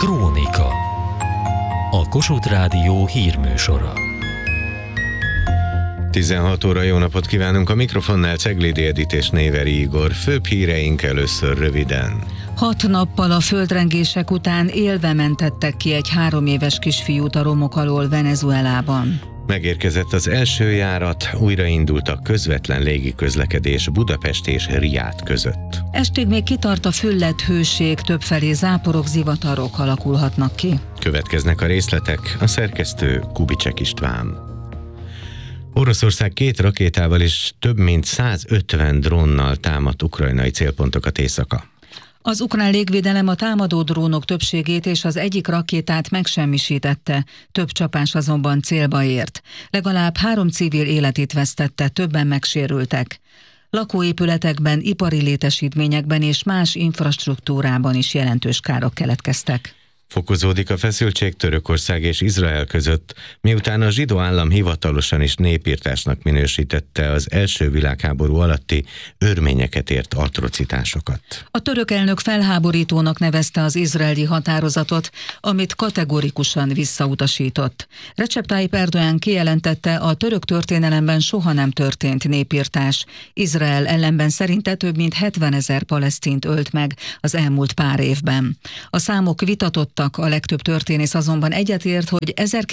Krónika. A Kossuth Rádió hírműsora. 16 óra, jó napot kívánunk, a mikrofonnál Ceglidi Edit és Néveri Igor. Főbb híreink először röviden. 6 nappal a földrengések után élve mentettek ki egy 3 éves kisfiút a romok alól Venezuelában. Megérkezett az első járat, újraindult a közvetlen légiközlekedés Budapest és Riad között. Estig még kitart a füllett hőség, többfelé záporok, zivatarok alakulhatnak ki. Következnek a részletek, a szerkesztő Kubicek István. Oroszország 2 rakétával és több mint 150 drónnal támadt ukrajnai célpontokat éjszaka. Az ukrán légvédelem a támadó drónok többségét és az egyik rakétát megsemmisítette, több csapás azonban célba ért. Legalább 3 civil életét vesztette, többen megsérültek. Lakóépületekben, ipari létesítményekben és más infrastruktúrában is jelentős károk keletkeztek. Fokozódik a feszültség Törökország és Izrael között, miután a zsidó állam hivatalosan is népirtásnak minősítette az első világháború alatti örményeket ért atrocitásokat. A török elnök felháborítónak nevezte az izraeli határozatot, amit kategorikusan visszautasított. Recep Tayyip Erdoğan kijelentette, a török történelemben soha nem történt népirtás. Izrael ellenben szerinte több mint 70 000 palesztint ölt meg az elmúlt pár évben. A számok vitatottak, a legtöbb történész azonban egyetért, hogy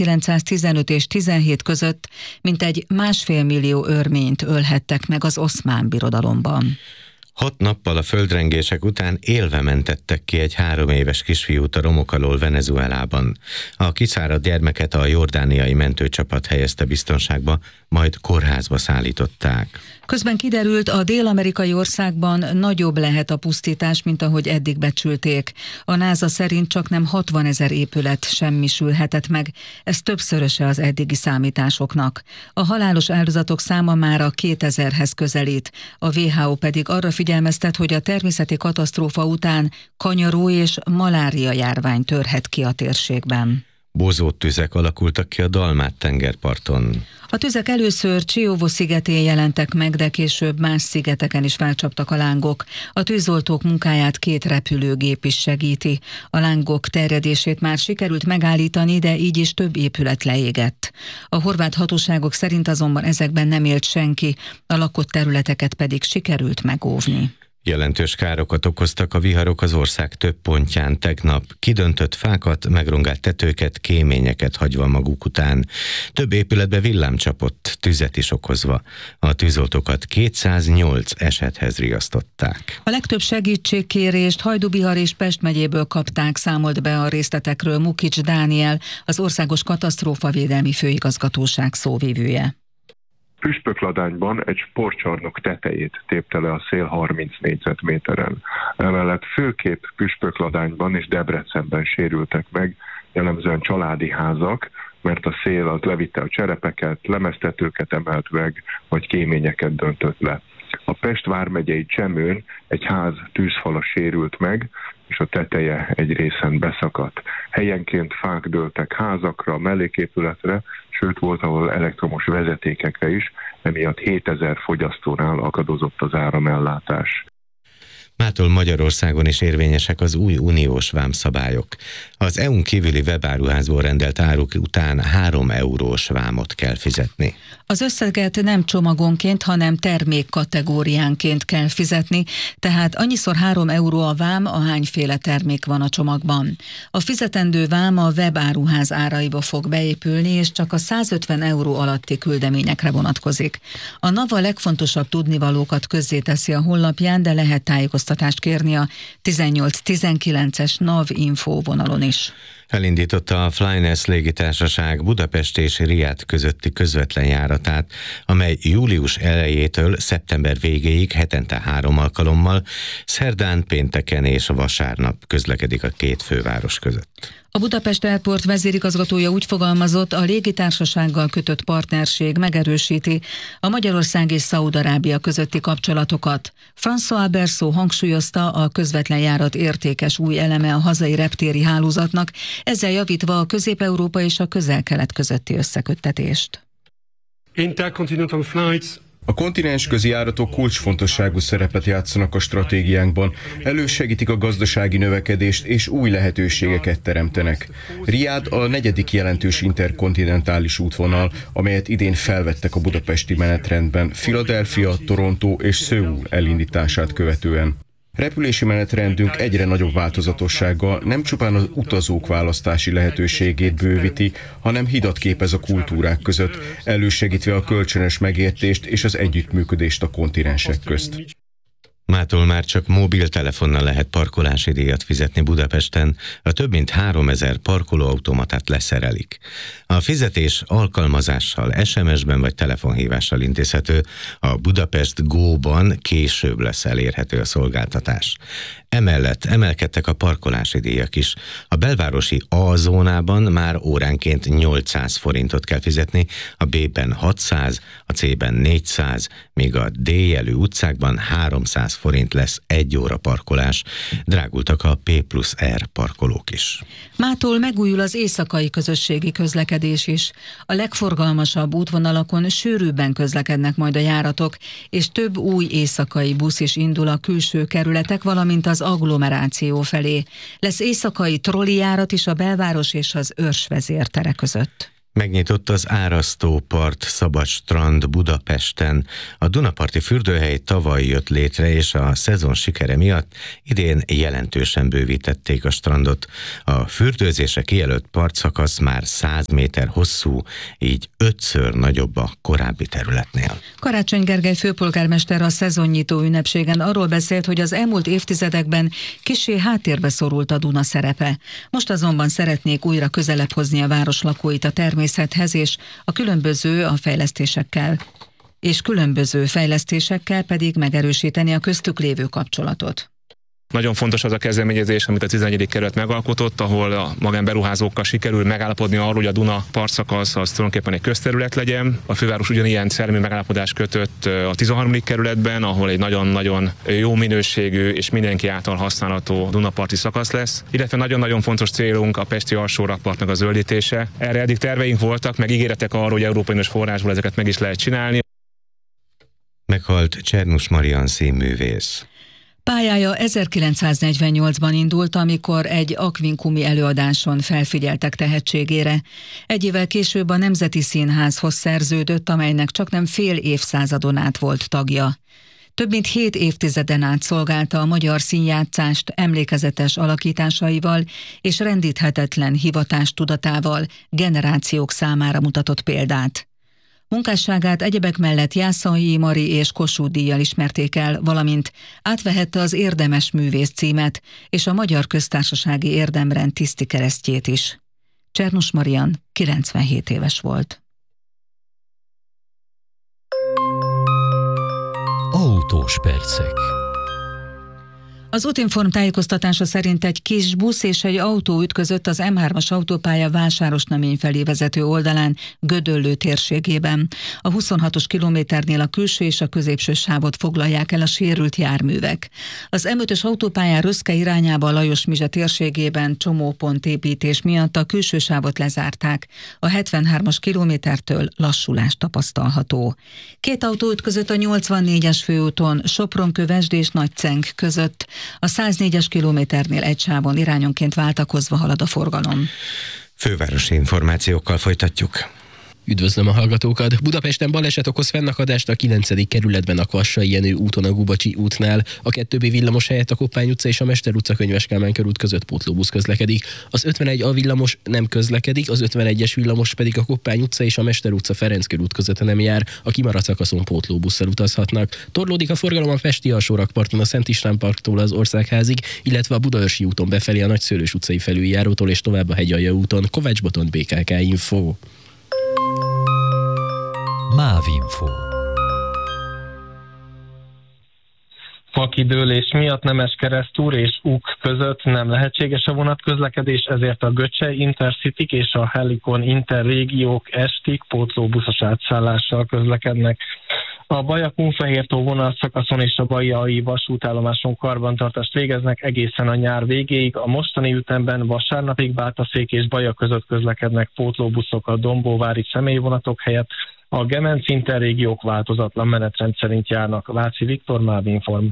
1915 és 17 között mintegy 1,5 millió örményt ölhettek meg az Oszmán Birodalomban. 6 nappal a földrengések után élve mentettek ki egy 3 éves kisfiút a romok alól Venezuelában. A kiszáradt gyermeket a jordániai mentőcsapat helyezte biztonságba, majd kórházba szállították. Közben kiderült, a dél-amerikai országban nagyobb lehet a pusztítás, mint ahogy eddig becsülték. A NASA szerint csaknem 60 000 épület semmisülhetett meg, ez többszöröse az eddigi számításoknak. A halálos áldozatok száma már a 2000-hez közelít. A WHO pedig arra figyelmeztet, hogy a természeti katasztrófa után kanyaró és malária járvány törhet ki a térségben. Bozót tüzek alakultak ki a Dalmát tengerparton. A tüzek először Csiovo szigetén jelentek meg, de később más szigeteken is felcsaptak a lángok. A tűzoltók munkáját 2 repülőgép is segíti. A lángok terjedését már sikerült megállítani, de így is több épület leégett. A horvát hatóságok szerint azonban ezekben nem élt senki, a lakott területeket pedig sikerült megóvni. Jelentős károkat okoztak a viharok az ország több pontján tegnap. Kidöntött fákat, megrongált tetőket, kéményeket hagyva maguk után. Több épületbe villám csapott, tüzet is okozva. A tűzoltókat 208 esethez riasztották. A legtöbb segítségkérést Hajdú-Bihar és Pest megyéből kapták, számolt be a részletekről Mukics Dániel, az Országos Katasztrófavédelmi Főigazgatóság szóvivője. Püspökladányban egy sportcsarnok tetejét tépte le a szél 30 négyzetméteren. Emellett főképp Püspökladányban és Debrecenben sérültek meg, jellemzően családi házak, mert a szél az levitte a cserepeket, lemeztetőket emelt meg, vagy kéményeket döntött le. A Pest vármegyei Csemőn egy ház tűzfala sérült meg, és a teteje egy részen beszakadt. Helyenként fák dőltek házakra, melléképületre, sőt volt, ahol elektromos vezetékekre is, emiatt 7000 fogyasztónál akadozott az áramellátás. Mától Magyarországon is érvényesek az új uniós vámszabályok. Az EU-n kívüli webáruházból rendelt áruk után 3 eurós vámot kell fizetni. Az összeget nem csomagonként, hanem termékkategóriánként kell fizetni, tehát annyiszor 3 euró a vám, ahányféle termék van a csomagban. A fizetendő vám a webáruház áraiba fog beépülni, és csak a 150 euró alatti küldeményekre vonatkozik. A NAV a legfontosabb tudnivalókat közzéteszi a honlapján, de lehet tájékoztatást kérni a 18-19-es NAV info vonalon is. Elindította a Flynas légitársaság Budapest és Riad közötti közvetlen járatát, amely július elejétől szeptember végéig hetente 3 alkalommal, szerdán, pénteken és vasárnap közlekedik a 2 főváros között. A Budapest Airport vezérigazgatója úgy fogalmazott, a légitársasággal kötött partnerség megerősíti a Magyarország és Szaúd-Arábia közötti kapcsolatokat. François Berceau hangsúlyozta, a közvetlen járat értékes új eleme a hazai reptéri hálózatnak, ezzel javítva a Közép-Európa és a Közel-Kelet közötti összeköttetést. Intercontinental flights A kontinensközi járatok kulcsfontosságú szerepet játszanak a stratégiánkban, elősegítik a gazdasági növekedést és új lehetőségeket teremtenek. Riád a 4. jelentős interkontinentális útvonal, amelyet idén felvettek a budapesti menetrendben, Philadelphia, Toronto és Szöul elindítását követően. Repülési menetrendünk egyre nagyobb változatossággal nem csupán az utazók választási lehetőségét bővíti, hanem hidat képez a kultúrák között, elősegítve a kölcsönös megértést és az együttműködést a kontinensek közt. Mától már csak mobiltelefonnal lehet parkolási díjat fizetni Budapesten, a több mint 3000 parkolóautomatát leszerelik. A fizetés alkalmazással, SMS-ben vagy telefonhívással intézhető, a Budapest Go-ban később lesz elérhető a szolgáltatás. Emellett emelkedtek a parkolási díjak is. A belvárosi A-zónában már óránként 800 forintot kell fizetni, a B-ben 600, a C-ben 400, míg a D-jelű utcákban 300 forint lesz 1 óra parkolás. Drágultak a P+R parkolók is. Mától megújul az éjszakai közösségi közlekedés is. A legforgalmasabb útvonalakon sűrűbben közlekednek majd a járatok, és több új éjszakai busz is indul a külső kerületek, valamint az agglomeráció felé. Lesz éjszakai trollijárat is a belváros és az Örs vezértere között. Megnyitott az Árasztópart Szabad Strand Budapesten. A Dunaparti fürdőhely tavaly jött létre, és a szezon sikere miatt idén jelentősen bővítették a strandot. A fürdőzésre kijelölt partszakasz már 100 méter hosszú, így 5-ször nagyobb a korábbi területnél. Karácsony Gergely főpolgármester a szezonnyitó ünnepségen arról beszélt, hogy az elmúlt évtizedekben kissé háttérbe szorult a Duna szerepe. Most azonban szeretnék újra közelebb hozni a város lakóit a természethez és különböző fejlesztésekkel pedig megerősíteni a köztük lévő kapcsolatot. Nagyon fontos az a kezdeményezés, amit a 11. kerület megalkotott, ahol a magánberuházókkal sikerül megállapodni arról, hogy a Duna partszakasz az tulajdonképpen egy közterület legyen. A főváros ugyanilyen szellemi megállapodást kötött a 13. kerületben, ahol egy nagyon-nagyon jó minőségű és mindenki által használható Dunaparti szakasz lesz. Illetve nagyon-nagyon fontos célunk a pesti alsórakpartnak a zöldítése. Erre eddig terveink voltak, meg ígéretek arról, hogy Európai Uniós forrásból ezeket meg is lehet csinálni. Meghalt Csernus Marian színművész. Pályája 1948-ban indult, amikor egy akvinkumi előadáson felfigyeltek tehetségére. Egy évvel később a Nemzeti Színházhoz szerződött, amelynek csaknem fél évszázadon át volt tagja. Több mint 7 évtizeden át szolgálta a magyar színjátszást emlékezetes alakításaival és rendíthetetlen hivatástudatával, generációk számára mutatott példát. Munkásságát egyebek mellett Jászai Mari és Kossuth díjjal ismerték el, valamint átvehette az érdemes művész címet és a Magyar Köztársasági Érdemrend tisztikeresztjét is. Csernus Marian 97 éves volt. Autós percek. Az Útinform tájékoztatása szerint egy kis busz és egy autó ütközött az M3-as autópálya Vásárosnamény felé vezető oldalán, Gödöllő térségében. A 26-os kilométernél a külső és a középső sávot foglalják el a sérült járművek. Az M5-ös autópályán Röszke irányába a Lajos Mizse térségében csomópontépítés miatt a külső sávot lezárták. A 73-as kilométertől lassulás tapasztalható. 2 autó ütközött a 84-es főúton Sopron-Kövesd és Nagyceng között. A 104-es kilométernél egy sávon irányonként váltakozva halad a forgalom. Fővárosi információkkal folytatjuk. Üdvözlöm a hallgatókat! Budapesten baleset okoz fennakadást a 9. kerületben a Kvassai Jenő úton a Gubacsi útnál. A 2B villamos helyett a Koppány utca és a Mester utca Könyves Kálmán körút között pótlóbusz közlekedik. Az 51A villamos nem közlekedik, az 51-es villamos pedig a Koppány utca és a Mester utca Ferenc körút között nem jár, a kimaradt szakaszon pótlóbusszal utazhatnak. Torlódik a forgalom a Pesti alsórakparton a Szent István parktól az Országházig, illetve a Budaörsi úton befelé a Nagyszőlős utcai felüljárótól és tovább a Hegyalja úton. Kovács Botont, BKK Info. Mávinfo. Fakidőlés miatt Nemeskeresztúr és Uk között nem lehetséges a vonatközlekedés, ezért a Göcse Intercity és a Helikon Interrégiók estig pótlóbuszos átszállással közlekednek. A Baja-Kunfehértó vonalszakaszon és a bajai vasútállomáson karbantartást végeznek egészen a nyár végéig. A mostani ütemben vasárnapig Bátaszék és Baja között közlekednek pótlóbuszok a dombóvári személyvonatok helyett. A Gemenc interrégiók változatlan menetrend szerint járnak. Váci Viktor, Mávinform.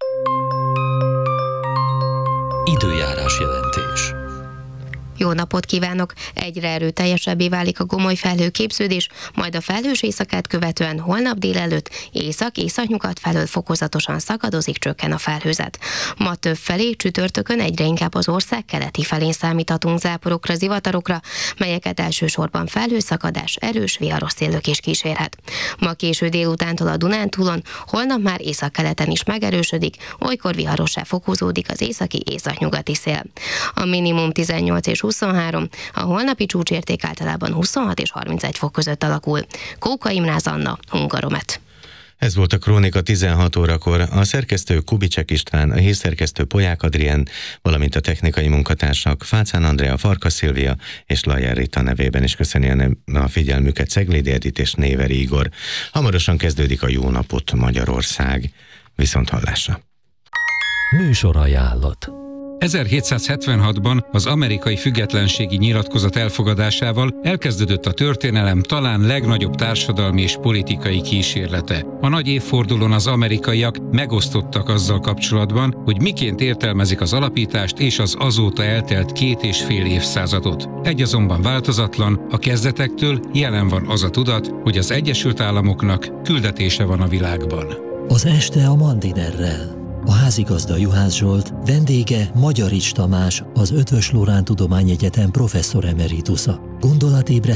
Időjárás jelentés. Jó napot kívánok! Egyre erőteljesebbé válik a gomoly felhőképződés, majd a felhős éjszakát követően holnap délelőtt észak-északnyugat felől fokozatosan szakadozik, csökken a felhőzet. Ma több felé csütörtökön egyre inkább az ország keleti felén számíthatunk záporokra, zivatarokra, melyeket elsősorban felhőszakadás, erős viharos szélök is kísérhet. Ma késő délutántól a Dunántúlon, holnap már északkeleten is megerősödik, olykor viharossá fokozódik az északi-északnyugati szél. A minimum 18 és 23, a holnapi csúcsérték általában 26 és 31 fok között alakul. Kóka Imráz Anna, Hungaromet. Ez volt a Krónika 16 órakor. A szerkesztő Kubicsek István, a hírszerkesztő Polyák Adrien, valamint a technikai munkatársak Fácán Andrea, Farkas Szilvia és Lajer Rita nevében is köszöni a figyelmüket Ceglédi Edit és Néveri Igor. Hamarosan kezdődik a Jó napot Magyarország. Viszonthallásra. Műsorajánlat. 1776-ban az amerikai függetlenségi nyilatkozat elfogadásával elkezdődött a történelem talán legnagyobb társadalmi és politikai kísérlete. A nagy évfordulón az amerikaiak megosztottak azzal kapcsolatban, hogy miként értelmezik az alapítást és az azóta eltelt 2,5 évszázadot. Egy azonban változatlan, a kezdetektől jelen van az a tudat, hogy az Egyesült Államoknak küldetése van a világban. Az este a Mandinerrel. A házigazda Juhász Zsolt, vendége Magyarics Tamás, az Eötvös Loránd Tudományegyetem professzor emeritusza. Gondolatébresztő